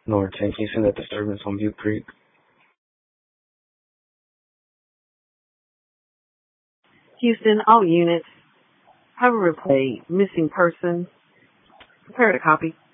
North 10, can you send that disturbance on Butte Creek? Houston, all units. Have a replay. Missing person. Prepare to copy.